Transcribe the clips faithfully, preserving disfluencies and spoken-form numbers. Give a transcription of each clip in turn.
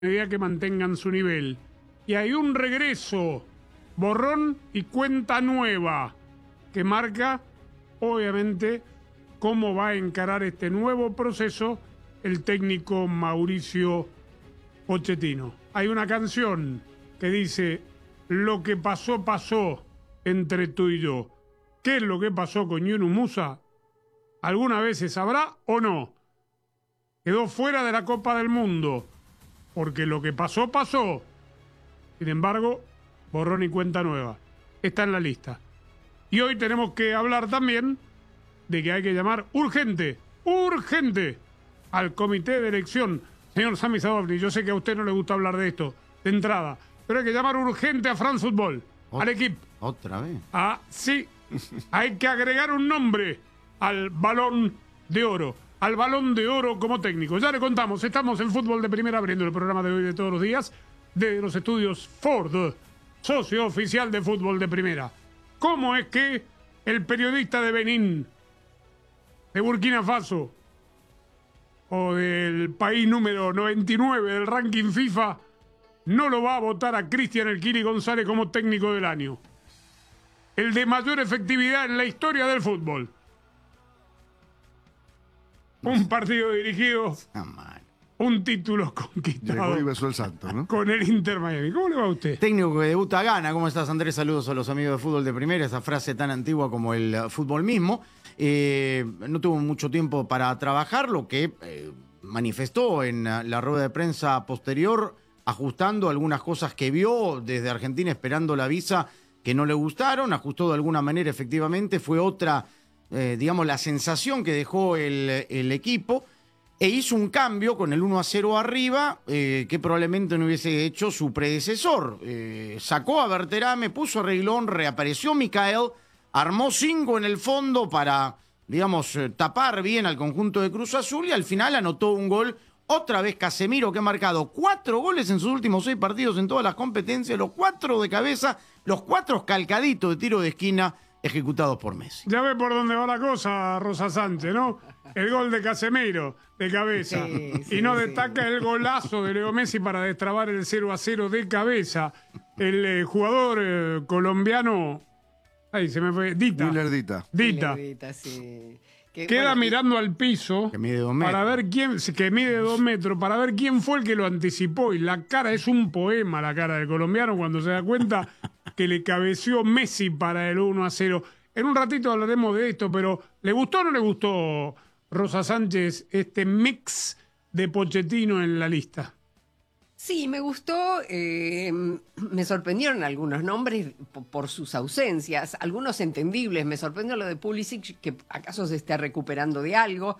medida que mantengan su nivel. Y hay un regreso, borrón y cuenta nueva, que marca, obviamente, cómo va a encarar este nuevo proceso el técnico Mauricio Pochettino. Hay una canción que dice: lo que pasó, pasó entre tú y yo. ¿Qué es lo que pasó con Yunus Musa? ¿Alguna vez se sabrá o no? Quedó fuera de la Copa del Mundo, porque lo que pasó, pasó. Sin embargo, borrón y cuenta nueva. Está en la lista. Y hoy tenemos que hablar también de que hay que llamar urgente, urgente, al comité de elección. Señor Sami Sadovni, yo sé que a usted no le gusta hablar de esto, de entrada, pero hay que llamar urgente a France Football, al equipo. ¿Otra vez? Ah, sí. Hay que agregar un nombre al Balón de Oro. Al Balón de Oro como técnico. Ya le contamos, estamos en Fútbol de Primera, abriendo el programa de hoy de todos los días, de los estudios Ford, socio oficial de Fútbol de Primera. ¿Cómo es que el periodista de Benín, de Burkina Faso, o del país número noventa y nueve del ranking FIFA, no lo va a votar a Cristian El Kili González como técnico del año? El de mayor efectividad en la historia del fútbol. Un partido dirigido, un título conquistado. Llegó y besó el santo, ¿no? Con el Inter Miami. ¿Cómo le va a usted? Técnico que debuta gana. ¿Cómo estás, Andrés? Saludos a los amigos de Fútbol de Primera. Esa frase tan antigua como el uh, fútbol mismo. Eh, no tuvo mucho tiempo para trabajar, lo que eh, manifestó en uh, la rueda de prensa posterior, ajustando algunas cosas que vio desde Argentina esperando la visa que no le gustaron. Ajustó de alguna manera, efectivamente. Fue otra, eh, digamos, la sensación que dejó el, el equipo. E hizo un cambio con el uno a cero arriba eh, que probablemente no hubiese hecho su predecesor. Eh, sacó a Berterame, puso a Reguilón, reapareció Micael, armó cinco en el fondo para, digamos, eh, tapar bien al conjunto de Cruz Azul y al final anotó un gol. Otra vez Casemiro, que ha marcado cuatro goles en sus últimos seis partidos en todas las competencias, los cuatro de cabeza, los cuatro calcaditos de tiro de esquina ejecutados por Messi. Ya ve por dónde va la cosa, Rosa Sánchez, ¿no? El gol de Casemiro, de cabeza. Sí, sí, y no sí. destaca el golazo de Leo Messi para destrabar el cero a cero de cabeza. El eh, jugador eh, colombiano, ahí se me fue, Dita. Willer Dita. Dita. Ledita, sí. Que, Queda bueno, mirando al piso Que mide dos metros. para ver quién, que mide dos metros, para ver quién fue el que lo anticipó. Y la cara es un poema, la cara del colombiano, cuando se da cuenta que le cabeció Messi para el uno a cero. En un ratito hablaremos de esto, pero ¿le gustó o no le gustó, Rosa Sánchez, este mix de Pochettino en la lista? Sí, me gustó. Eh, me sorprendieron algunos nombres por, por sus ausencias, algunos entendibles. Me sorprendió lo de Pulisic, que acaso se está recuperando de algo.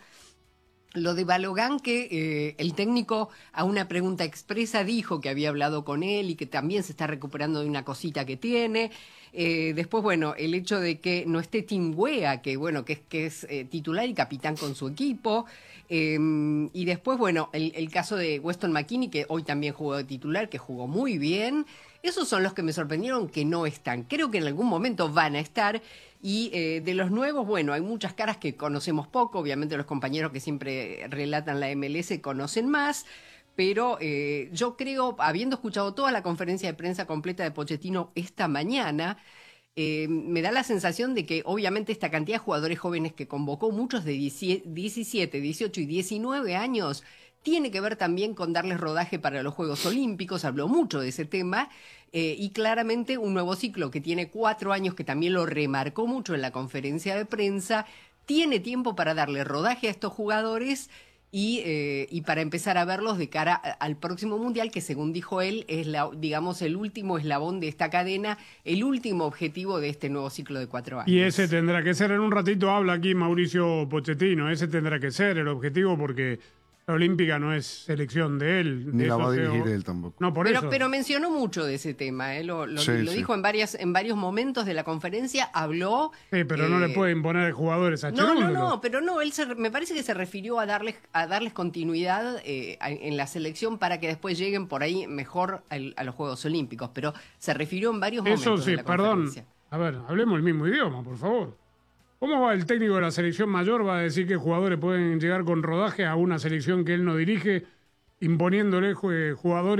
Lo de Balogan, que eh, el técnico a una pregunta expresa dijo que había hablado con él y que también se está recuperando de una cosita que tiene. Eh, después, bueno, el hecho de que no esté Tim Weah, que bueno, que es, que es eh, titular y capitán con su equipo. Eh, y después, bueno, el, el caso de Weston McKennie, que hoy también jugó de titular, que jugó muy bien. Esos son los que me sorprendieron que no están. Creo que en algún momento van a estar. Y eh, de los nuevos, bueno, hay muchas caras que conocemos poco. Obviamente los compañeros que siempre relatan la M L S conocen más. Pero eh, yo creo, habiendo escuchado toda la conferencia de prensa completa de Pochettino esta mañana, eh, me da la sensación de que obviamente esta cantidad de jugadores jóvenes que convocó, muchos de diecisiete, dieciocho y diecinueve años, tiene que ver también con darles rodaje para los Juegos Olímpicos. Habló mucho de ese tema. Eh, y claramente un nuevo ciclo que tiene cuatro años, que también lo remarcó mucho en la conferencia de prensa, tiene tiempo para darle rodaje a estos jugadores y, eh, y para empezar a verlos de cara a, al próximo Mundial, que según dijo él, es la, digamos, el último eslabón de esta cadena, el último objetivo de este nuevo ciclo de cuatro años. Y ese tendrá que ser, en un ratito habla aquí Mauricio Pochettino, ese tendrá que ser el objetivo, porque la Olímpica no es selección de él. Ni de la eso va a se- dirigir él tampoco. No, por Pero, eso. pero mencionó mucho de ese tema, ¿eh? lo, lo, Sí, lo sí. dijo en, varias, en varios momentos de la conferencia, habló... Sí, pero no eh, le puede imponer jugadores a No, no, Cherúndolo. no, pero no, él se, me parece que se refirió a darles, a darles continuidad eh, a- en la selección para que después lleguen por ahí mejor al- a los Juegos Olímpicos, pero se refirió en varios Eso momentos sí, de la perdón. conferencia. A ver, hablemos el mismo idioma, por favor. ¿Cómo va el técnico de la selección mayor? ¿Va a decir que jugadores pueden llegar con rodaje a una selección que él no dirige imponiéndole jugadores